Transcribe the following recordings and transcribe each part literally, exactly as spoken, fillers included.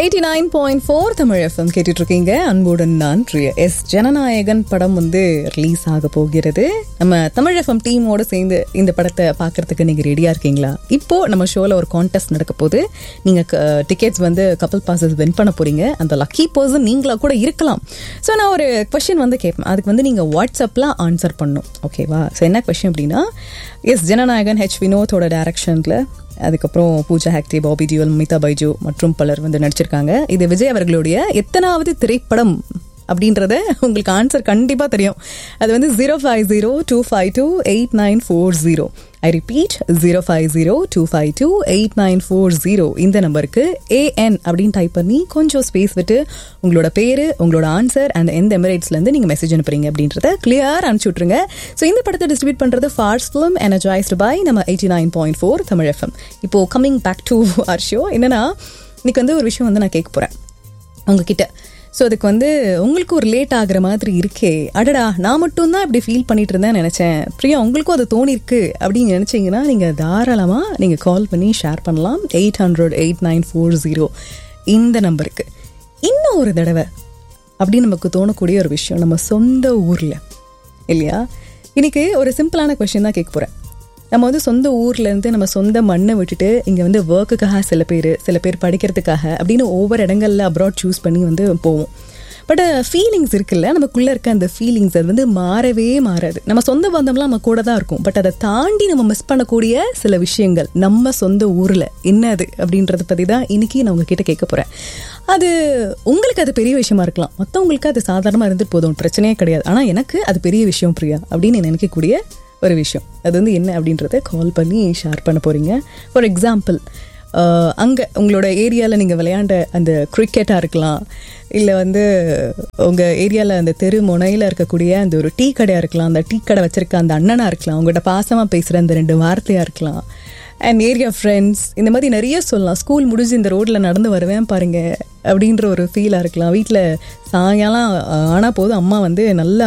Eighty nine point four Tamil FM கேட்டுட்டு இருக்கீங்க. அன்புடன் நான் பிரியா. எஸ் ஜனநாயகன் படம் வந்து ரிலீஸ் ஆக போகிறது. நம்ம தமிழ் எஃப்எம் டீமோட சேர்ந்து இந்த படத்தை பார்க்கறதுக்கு நீங்க ரெடியா இருக்கீங்களா? இப்போ நம்ம ஷோல ஒரு கான்டெஸ்ட் நடக்க போது. நீங்க டிக்கெட்ஸ் வந்து கப்பல் பாசஸ் வின் பண்ண போறீங்க. அந்த லக்கி பர்சன் நீங்களா கூட இருக்கலாம். ஸோ நான் ஒரு கொஸ்டின் வந்து கேட்பேன். அதுக்கு வந்து நீங்க வாட்ஸ்அப்ல ஆன்சர் பண்ணும். ஓகேவா? ஸோ என்ன கொஸ்டின் அப்படின்னா, எஸ் ஜனநாயகன் ஹெச் வினோத்தோட டைரக்ஷன்ல, அதுக்கப்புறம் பூஜா ஹெக்டே, பாபி டியோல், மிதா பைஜு மற்றும் பலர் வந்து நடிச்சிருக்காங்க. இது விஜய் அவர்களுடைய எத்தனாவது திரைப்படம் அப்படின்றத உங்களுக்கு ஆன்சர் கண்டிப்பா தெரியும். அது வந்து zero five zero two five two eight nine four zero. I repeat, zero five zero two five two eight nine four zero. இந்த நம்பருக்கு ஏஎன் அப்படின்னு டைப் பண்ணி கொஞ்சம் ஸ்பேஸ் விட்டு உங்களோட பேரு, உங்களோட ஆன்சர் அண்ட் எந்த எமிரேட்ஸ்லேருந்து நீங்கள் மெசேஜ் அனுப்புறீங்க அப்படின்றத கிளியர் அனுப்பிச்சு விட்ருங்க. ஸோ இந்த படத்தை டிஸ்ட்ரிபியூட் பண்ணுறது ஃபார்ஸ் ஃபிலிம், எனர்ஜைஸ்டு பை நம்ம eighty nine point four Tamil FM. இப்போ coming back to our show, என்னன்னா இன்னைக்கு வந்து ஒரு விஷயம் வந்து நான் கேட்க போகிறேன் உங்ககிட்ட. ஸோ அதுக்கு வந்து உங்களுக்கு ஒரு லேட் ஆகுற மாதிரி இருக்கே, அடடா நான் மட்டும்தான் இப்படி ஃபீல் பண்ணிட்டு இருந்தேன் நினச்சேன், பிரியா உங்களுக்கும் அது தோணிருக்கு அப்படின்னு நினச்சிங்கன்னா நீங்கள் தாராளமாக நீங்கள் கால் பண்ணி ஷேர் பண்ணலாம். Eight hundred eight nine four zero இந்த நம்பருக்கு. இன்னும் ஒரு தடவை அப்படின்னு நமக்கு தோணக்கூடிய ஒரு விஷயம் நம்ம சொந்த ஊரில் இல்லையா? இன்னைக்கு ஒரு சிம்பிளான கொஸ்டின் தான் கேட்க போகிறேன். நம்ம வந்து சொந்த ஊர்லேருந்து நம்ம சொந்த மண்ணை விட்டுட்டு இங்கே வந்து ஒர்க்குக்காக சில பேர் சில பேர் படிக்கிறதுக்காக அப்படின்னு ஒவ்வொரு இடங்களில் அப்ராட் சூஸ் பண்ணி வந்து போவோம். பட் ஃபீலிங்ஸ் இருக்குல்ல, நமக்குள்ளே இருக்க அந்த ஃபீலிங்ஸ் அது வந்து மாறவே மாறாது. நம்ம சொந்த பந்தம்லாம் நம்ம கூட தான் இருக்கும். பட் அதை தாண்டி நம்ம மிஸ் பண்ணக்கூடிய சில விஷயங்கள் நம்ம சொந்த ஊரில் என்ன அது அப்படின்றத பற்றி தான் இன்னைக்கு நான் உங்ககிட்ட கேட்க போகிறேன். அது உங்களுக்கு அது பெரிய விஷயமா இருக்கலாம், மற்றவங்களுக்கு அது சாதாரணமாக இருந்துட்டு போதும், பிரச்சனையே கிடையாது. ஆனால் எனக்கு அது பெரிய விஷயம் பிரியா அப்படின்னு நினைக்கக்கூடிய ஒரு விஷயம். அது வந்து என்ன அப்படின்றத கால் பண்ணி ஷேர் பண்ண போகிறீங்க. ஃபார் எக்ஸாம்பிள், அங்கே உங்களோட ஏரியாவில் நீங்கள் விளையாண்ட அந்த கிரிக்கெட்டாக இருக்கலாம், இல்லை வந்து உங்கள் ஏரியாவில் அந்த தெரு முனையில் இருக்கக்கூடிய அந்த ஒரு டீ கடையாக இருக்கலாம், அந்த டீ கடை வச்சுருக்க அந்த அண்ணனாக இருக்கலாம், உங்கள்கிட்ட பாசமாக பேசுகிற அந்த ரெண்டு வார்த்தையாக இருக்கலாம், அண்ட் ஏரியா ஃப்ரெண்ட்ஸ், இந்த மாதிரி நிறைய சொல்லலாம். ஸ்கூல் முடிஞ்சு இந்த ரோட்டில் நடந்து வருவேன் பாருங்க அப்படின்ற ஒரு ஃபீலாக இருக்கலாம். வீட்டில் சாயங்காலம் ஆனால் போதும் அம்மா வந்து நல்ல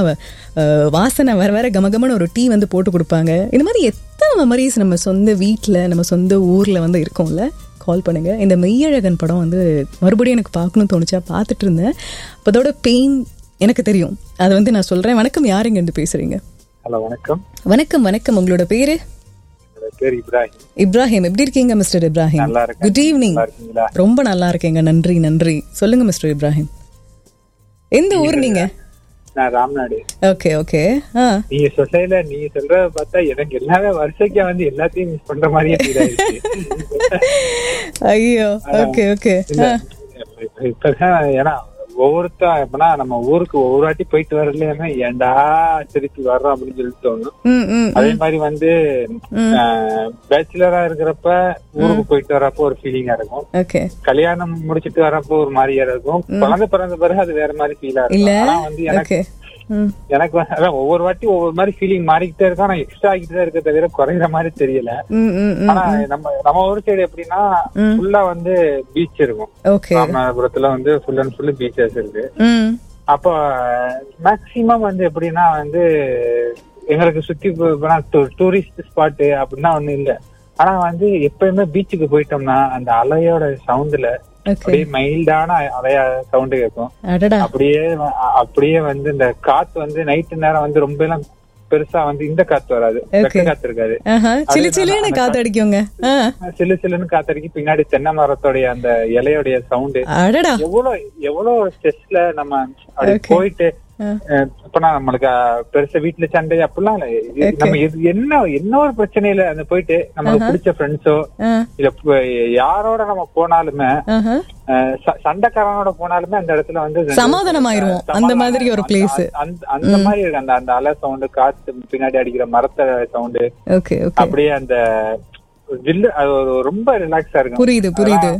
வாசனை வேறு வேறு கமகமான ஒரு டீ வந்து போட்டு கொடுப்பாங்க. இந்த மாதிரி எத்தனை மெமரிஸ் நம்ம சொந்த வீட்டில் நம்ம சொந்த ஊரில் வந்து இருக்கோம்ல. கால் பண்ணுங்கள். இந்த மெய்யழகன் படம் வந்து மறுபடியும் எனக்கு பார்க்கணும்னு தோணுச்சா பார்த்துட்டு இருந்தேன். அப்போ அதோட பெயின் எனக்கு தெரியும். அதை வந்து நான் சொல்கிறேன். வணக்கம், யாருங்க இருந்து பேசுகிறீங்க? ஹலோ, வணக்கம். வணக்கம் வணக்கம். உங்களோட பேர்? பேர் இப்ராஹிம். இப்ராஹிம், எப்படி இருக்கீங்க மிஸ்டர் இப்ராஹிம்? நல்லா இருக்கேன். Good evening. ரொம்ப நல்லா இருக்கேங்க, நன்றி நன்றி. சொல்லுங்க மிஸ்டர் இப்ராஹிம், எந்த ஊர் நீங்க? நான் ராம்நாடு. Okay okay. நீங்க சொல்ல நீங்க சொல்றத பார்த்தா எனக்கு எல்லாமே வருஷக்கா வந்து எல்லாத்தையும் மிஸ் பண்ற மாதிரியே ஃபீல் ஆயிடுச்சு. ஐயோ, ஓகே ஓகே. இப்பதான் ஏன்னா ஒவ்வொருத்தா எப்பனா நம்ம ஊருக்கு ஒவ்வொரு வாட்டி போயிட்டு வரலையாமே ஏண்டா திருப்பி வர்றோம் அப்படின்னு சொல்லிட்டு தோணும். அதே மாதிரி வந்து பேச்சுலரா இருக்கிறப்ப ஊருக்கு போயிட்டு வர்றப்போ ஒரு ஃபீலிங்கா இருக்கும். கல்யாணம் முடிச்சிட்டு வர்றப்போ ஒரு மாதிரியா இருக்கும். குழந்தை பிறந்த பிறகு அது வேற மாதிரி ஃபீலா இருக்கும். ஆனா வந்து எனக்கு எனக்கு அதான் ஒவ்வொரு வாட்டி ஒவ்வொரு மாதிரி ஃபீலிங் மாறிக்கிட்டே இருக்கும். ஆனா எக்ஸ்ட்ரா ஆகிட்டு தான் இருக்க தவிர குறையிற மாதிரி தெரியல. ஆனா நம்ம நம்ம ஊர் சைடு எப்படின்னா ஃபுல்லா வந்து பீச் இருக்கும். ராமநாதபுரத்துல வந்து ஃபுல் அண்ட் ஃபுல் பீச்சஸ் இருக்கு. அப்போ மேக்சிமம் வந்து எப்படின்னா வந்து எங்களுக்கு சுத்தி டூரிஸ்ட் ஸ்பாட்டு அப்படின்னா ஒண்ணு இல்ல. ஆனா வந்து எப்பயுமே பீச்சுக்கு போயிட்டோம்னா அந்த அலையோட சவுண்ட்ல அப்படியே மைல்டான அலையா சவுண்ட் கேட்கும். அப்படியே அப்படியே வந்து இந்த காத்து வந்து நைட்டு நேரம் வந்து ரொம்ப எல்லாம் பெருசா வந்து இந்த காத்து வராது, காத்து இருக்காது, சிலு சிலுன்னு காத்தடிக்குங்க. சிலு சிலுன்னு காத்தடிக்கு பின்னாடி தென்னை மரத்தோடைய அந்த இலையோடைய சவுண்டு எவ்வளவு எவ்வளவு ஸ்ட்ரெஸ்ல நம்ம அப்படி போயிட்டு இப்பனா நம்மளுக்கு பெருசா வீட்டுல சண்டை அப்படிலாம் நம்ம என்ன என்ன ஒரு பிரச்சனையில அந்த போயிட்டு நமக்கு பிடிச்ச ஃப்ரெண்ட்ஸோ இல்ல யாரோட நம்ம போனாலுமே சண்டைக்காரனோட போனாலுமே அந்த இடத்துல வந்து சமாதானமாயிருவோம். அந்த மாதிரி ஒரு பிளேஸ் அந்த மாதிரி இருக்கு. அந்த அந்த அலை சவுண்டு, காத்து பின்னாடி அடிக்கிற மரத்த சவுண்டு, அப்படியே அந்த ஜில்லு, அது ரொம்ப ரிலாக்ஸா இருக்கு. புரியுது புரியுது.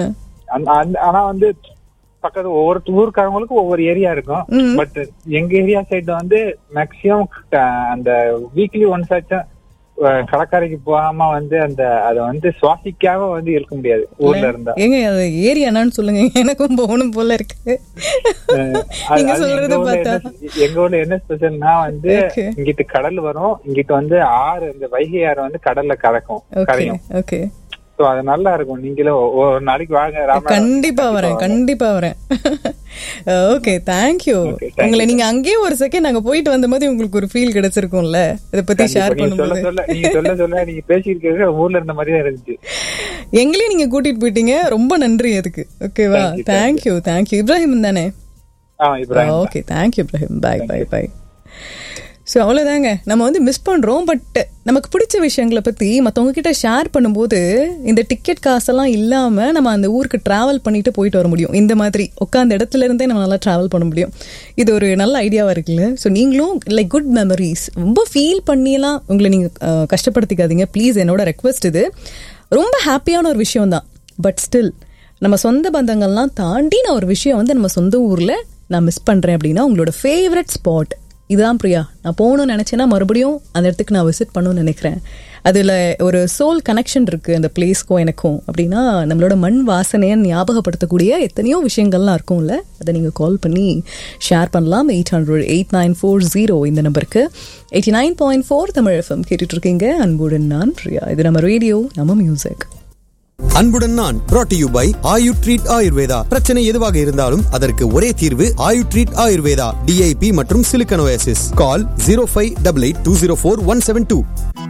ஆனா வந்து பக்கத்து ஒவ்வொரு ஊருக்காரங்களுக்கும் ஒவ்வொரு ஏரியா இருக்கும். பட் எங்க ஏரியா சைடு வந்து மேக்சிமம் அந்த வீக்லி ஒன்ஸ் ஆச்சும் கடற்கரைக்கு போகாம வந்து அந்த அதை வந்து சுவாசிக்காம வந்து இருக்க முடியாது ஊர்ல இருந்தா. ஏங்க அது ஏரியா என்னன்னு சொல்லுங்க, எனக்கும் போகணும் போல இருக்கு. எங்க ஊர்ல என்ன ஸ்பெஷல்னா வந்து இங்கிட்டு கடல் வரும், இங்கிட்டு வந்து ஆறு, இந்த வைகை ஆறு வந்து கடல்ல கலக்கும் கரையும். சோ அது நல்லா இருக்கும். நீங்களும் ஒரு நாளைக்கு வாங்க. கண்டிப்பா வரேன், கண்டிப்பா வரேன். Okay, thank you. உங்களை நீங்க அங்கேயே ஒரு செகண்ட் நாங்க போயிட்டு வந்த மாதிரி உங்களுக்கு ஒரு ஃபீல் கிடைச்சிருக்கும்ல, இத பத்தி ஷேர் பண்ணும்போது. நீங்க சொல்ல சொல்ல நீங்க பேசியிருக்கிறது ஊர்ல இருந்த மாதிரி தான் இருந்துச்சு. எங்களையும் நீங்க கூட்டிட்டு போயிட்டீங்க, ரொம்ப நன்றி அதுக்கு. ஓகேவா, தேங்க்யூ தேங்க்யூ. இப்ராஹிம் தானே? Okay, thank you Ibrahim. By by by. So அவ்வளோதாங்க, நம்ம வந்து மிஸ் பண்ணுறோம். பட் நமக்கு பிடிச்ச விஷயங்களை பற்றி மற்றவங்க கிட்ட ஷேர் பண்ணும்போது இந்த டிக்கெட் காசெல்லாம் இல்லாமல் நம்ம அந்த ஊருக்கு ட்ராவல் பண்ணிட்டு போயிட்டு வர முடியும். இந்த மாதிரி உட்காந்த இடத்துல இருந்தே நம்ம நல்லா ட்ராவல் பண்ண முடியும். இது ஒரு நல்ல ஐடியாவாக இருக்குல்ல. ஸோ நீங்களும் லைக் குட் மெமரிஸ் ரொம்ப ஃபீல் பண்ணியெல்லாம் உங்களை நீங்கள் கஷ்டப்படுத்திக்காதீங்க ப்ளீஸ். என்னோட ரெக்வெஸ்ட் இது. ரொம்ப ஹாப்பியான ஒரு விஷயம் தான். பட் ஸ்டில் நம்ம சொந்த பந்தங்கள்லாம் தாண்டி நான் ஒரு விஷயம் வந்து நம்ம சொந்த ஊரில் நான் மிஸ் பண்ணுறேன் அப்படின்னா உங்களோட ஃபேவரட் ஸ்பாட் இதுதான் பிரியா. நான் போகணும்னு நினச்சேன்னா மறுபடியும் அந்த இடத்துக்கு நான் விசிட் பண்ணணும்னு நினைக்கிறேன். அதில் ஒரு சோல் கனெக்ஷன் இருக்குது அந்த பிளேஸ்க்கும் எனக்கும். அப்படின்னா நம்மளோட மண் வாசனையை ஞாபகப்படுத்தக்கூடிய எத்தனையோ விஷயங்கள்லாம் இருக்கும்ல, அதை நீங்கள் கால் பண்ணி ஷேர் பண்ணலாம். Eight hundred eight nine four zero இந்த நம்பருக்கு. Eighty nine point four Tamil FM கேட்டுட்ருக்கீங்க. அன்புடன் நான் பிரியா. இது நம்ம ரேடியோ, நம்ம மியூசிக். அன்புடன் நான் brought to you by Ayu treat Ayurveda. பிரச்சனை எதுவாக இருந்தாலும் அதற்கு ஒரே தீர்வு ஆயு ட்ரீட் ஆயுர்வேதா. டிஐபி மற்றும் சிலிக்கன் ஓஎஸ்எஸ். கால் zero five eight eight two zero four one seven two.